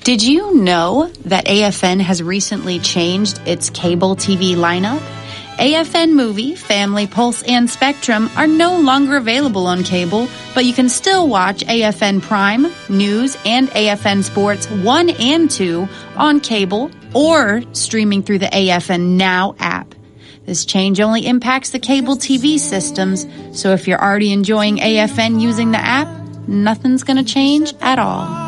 Did you know that AFN has recently changed its cable TV lineup? AFN Movie, Family, Pulse, and Spectrum are no longer available on cable, but you can still watch AFN Prime, News, and AFN Sports 1 and 2 on cable or streaming through the AFN Now app. This change only impacts the cable TV systems, so if you're already enjoying AFN using the app, nothing's going to change at all.